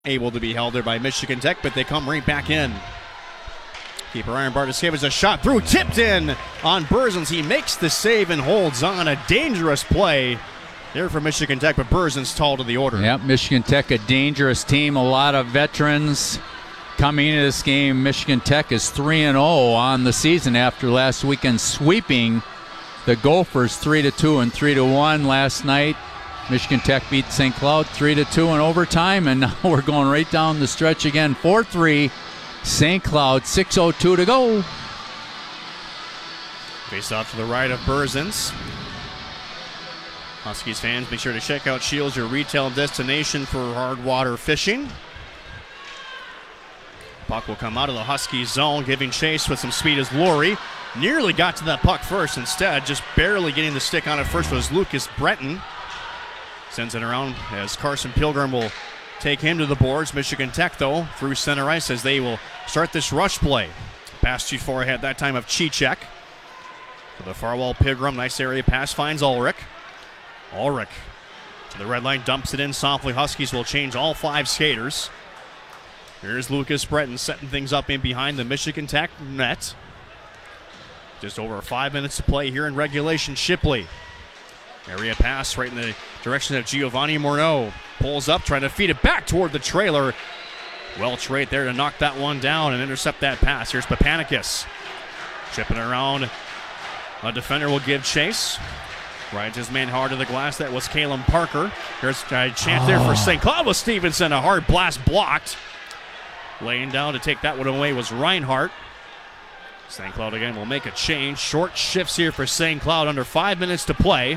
able to be held there by Michigan Tech, but they come right back in. Keeper Ryan Bartoskevich, a shot through, tipped in on Berzins. He makes the save and holds on. A dangerous play there for Michigan Tech, but Berzins tall to the order. Yep, Michigan Tech, a dangerous team, a lot of veterans coming into this game. Michigan Tech is 3-0 on the season after last weekend sweeping the Gophers 3-2 and 3-1 last night. Michigan Tech beat St. Cloud 3-2 in overtime, and now we're going right down the stretch again. 4-3, St. Cloud, 6:02 to go. Face off to the right of Berzins. Huskies fans, make sure to check out Shields, your retail destination for hard water fishing. Puck will come out of the Huskies zone, giving chase with some speed as Laurie nearly got to that puck first. Instead, just barely getting the stick on it first was Lucas Breton. Sends it around as Carson Pilgrim will take him to the boards. Michigan Tech, though, through center ice as they will start this rush play. Pass too far ahead that time of Chichek. To the far wall, Pilgrim. Nice area pass, finds Ulrich. Ulrich to the red line, dumps it in softly. Huskies will change all 5 skaters. Here's Lucas Breton setting things up in behind the Michigan Tech net. Just over 5 minutes to play here in regulation. Shipley. Area pass right in the direction of Giovanni Morneau. Pulls up, trying to feed it back toward the trailer. Welch right there to knock that one down and intercept that pass. Here's Papanicus. Chipping around. A defender will give chase. Rides his man hard to the glass. That was Caleb Parker. Here's a chance there for St. Cloud with Stevenson. A hard blast blocked. Laying down to take that one away was Reinhardt. St. Cloud again will make a change. Short shifts here for St. Cloud. Under 5 minutes to play.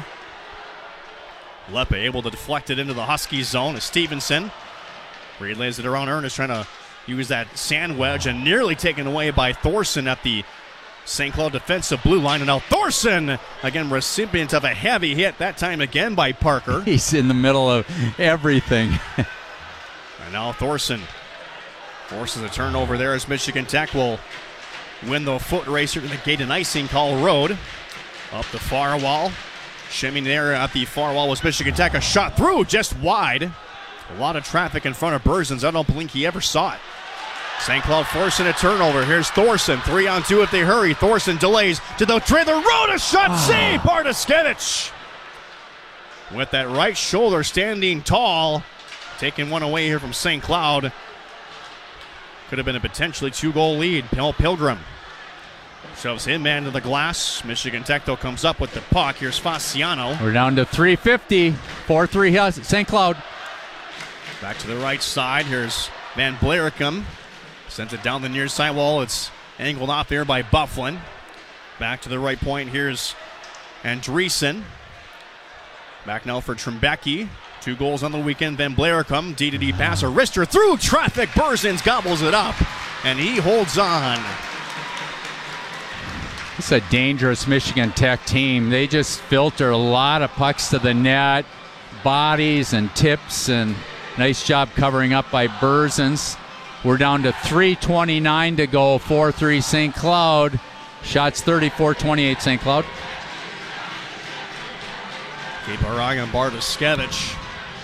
Lepe able to deflect it into the Huskies zone as Stevenson relays it around. Ernest trying to use that sand wedge and nearly taken away by Thorson at the St. Cloud defensive blue line. And now Thorson, again, recipient of a heavy hit, that time again by Parker. He's in the middle of everything. And now Thorson forces a turnover there as Michigan Tech will win the foot racer to the gate and icing call road. Up the far wall. Shimming there at the far wall was Michigan Tech. A shot through, just wide. A lot of traffic in front of Berzins. I don't think he ever saw it. St. Cloud forcing a turnover. Here's Thorson. 3-on-2 if they hurry. Thorson delays to the trailer. Road, a shot save. Bartoskevich with that right shoulder standing tall. Taking one away here from St. Cloud. Could have been a potentially 2-goal lead. Pilgrim shoves him man to the glass. Michigan Tech, though, comes up with the puck. Here's Fasciano. We're down to 3:50. 4-3 St. Cloud. Back to the right side. Here's Van Blaricum. Sends it down the near side wall. It's angled off there by Bufflin. Back to the right point. Here's Andreessen. Back now for Trimbecki. 2 goals on the weekend. Van Blaricum. D-to-D pass. A wrister through traffic. Berzins gobbles it up. And he holds on. It's a dangerous Michigan Tech team. They just filter a lot of pucks to the net, bodies and tips, and nice job covering up by Berzins. We're down to 3:29 to go, 4-3 St. Cloud. Shots 34-28 St. Cloud. Keep our eye on Bartoskevich.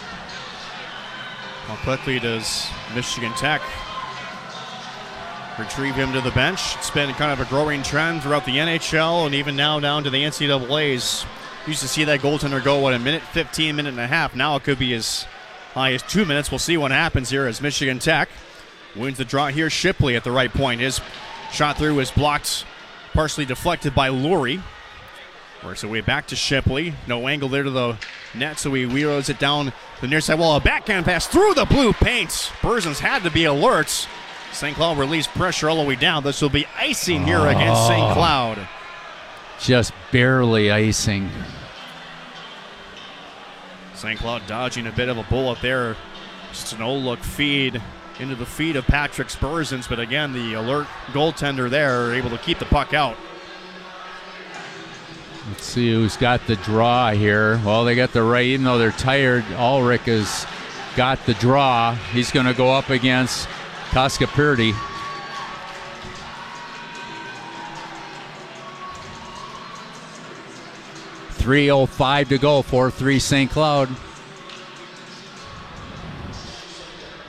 How quickly does Michigan Tech retrieve him to the bench? It's been kind of a growing trend throughout the NHL and even now down to the NCAAs. Used to see that goaltender go, a minute 15, minute and a half. Now it could be as high as 2 minutes. We'll see what happens here as Michigan Tech wins the draw here. Shipley at the right point. His shot through is blocked, partially deflected by Lurie. Works away back to Shipley. No angle there to the net, so he wheels it down the near side wall. A backhand pass through the blue paint. Berzins had to be alert. St. Cloud released pressure all the way down. This will be icing here against St. Cloud. Just barely icing. St. Cloud dodging a bit of a bullet there. Just an old-look feed into the feet of Patrick Berzins, but again, the alert goaltender there able to keep the puck out. Let's see who's got the draw here. Well, they got the right, even though they're tired, Ulrich has got the draw. He's going to go up against Kaskapurdi. .305 to go, 4-3 St. Cloud.